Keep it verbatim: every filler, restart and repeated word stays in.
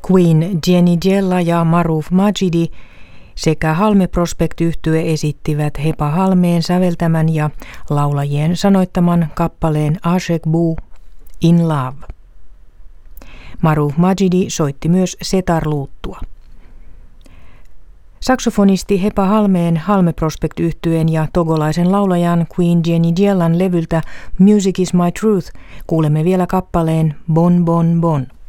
Queen Jenny Jella ja Maruf Majidi sekä Halme Prospect-yhtye esittivät Hepa Halmeen säveltämän ja laulajien sanoittaman kappaleen Ashek Bu, In Love. Maruf Majidi soitti myös setarluuttua. Saksofonisti Hepa Halmeen Halme Prospect-yhtyeen ja togolaisen laulajan Queen Jenny Jellan levyltä Music is my truth kuulemme vielä kappaleen Bon Bon Bon.